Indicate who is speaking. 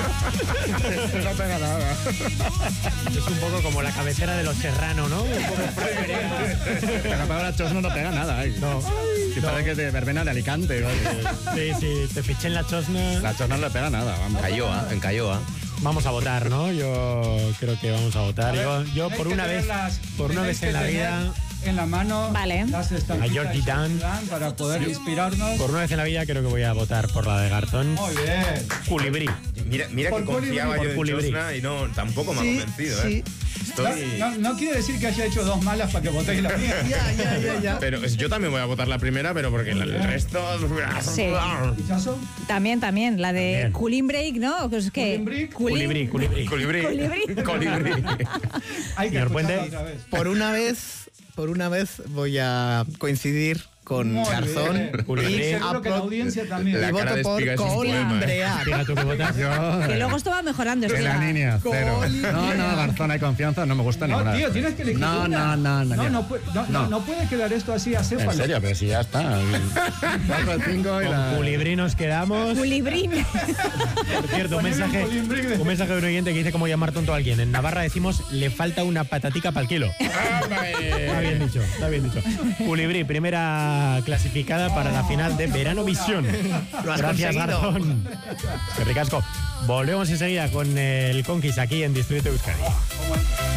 Speaker 1: No pega nada.
Speaker 2: Es un poco como la cabecera de Los Serrano, ¿no? Un poco
Speaker 1: Pero para la chosna no pega nada.
Speaker 2: No.
Speaker 1: Si parece que de verbena de Alicante.
Speaker 2: Sí, te fiché en la chosna.
Speaker 1: La chosna no le pega nada, vamos.
Speaker 3: En Cayoa.
Speaker 2: Vamos a votar, ¿no? Yo creo que vamos a votar. Yo por una vez en la vida...
Speaker 4: En la mano,
Speaker 5: vale.
Speaker 4: Las
Speaker 2: a Georgie Dan
Speaker 4: para poder inspirarnos.
Speaker 2: Por una vez en la vida creo que voy a votar por la de Garzón.
Speaker 4: Muy bien.
Speaker 2: Culibrí.
Speaker 3: Mira que confiaba yo en Chosna y no, tampoco me ha convencido, ¿eh?
Speaker 4: No quiere decir que haya hecho dos malas para que votéis la mía.
Speaker 5: Ya.
Speaker 1: Pero yo también voy a votar la primera, pero porque el resto...
Speaker 5: Sí.
Speaker 4: ¿Pichazo?
Speaker 5: También, la de Cooling Break, ¿no? Es que
Speaker 2: Culibrí.
Speaker 4: Hay que
Speaker 2: Señor Puente.
Speaker 4: otra vez.
Speaker 6: Por una vez voy a coincidir con
Speaker 4: Muy
Speaker 6: Garzón.
Speaker 4: bien. Y seguro que la audiencia también.
Speaker 1: La
Speaker 6: Y
Speaker 1: cara
Speaker 6: voto
Speaker 1: de
Speaker 6: por
Speaker 1: Espiga es un poema,
Speaker 6: Colimbrear.
Speaker 2: Fíjate tú que votas.
Speaker 5: Que luego esto va mejorando.
Speaker 1: De la niña, cero. No, Garzón, hay confianza, no me gusta
Speaker 4: No,
Speaker 1: ninguna.
Speaker 4: tío, tienes que elegir
Speaker 1: No,
Speaker 4: una.
Speaker 1: No.
Speaker 4: No puede quedar esto así a
Speaker 1: En
Speaker 4: céfalo.
Speaker 1: serio, pero si ya está. 4, 5 y
Speaker 2: Con
Speaker 1: la...
Speaker 2: Culibrí nos quedamos.
Speaker 5: Culibrín.
Speaker 2: Por cierto, un
Speaker 4: Ponedle
Speaker 2: mensaje
Speaker 4: Colimbrí de-
Speaker 2: de un oyente que dice cómo llamar tonto a alguien. En Navarra decimos, le falta una patatica para el kilo. Está bien dicho. Culibrí, primera clasificada para la final de Verano Visión.
Speaker 6: Lo has
Speaker 2: Gracias,
Speaker 6: conseguido.
Speaker 2: Garzón. Qué ricasco. Volvemos enseguida con el Conquist aquí en Distrito Euskadi.
Speaker 4: Como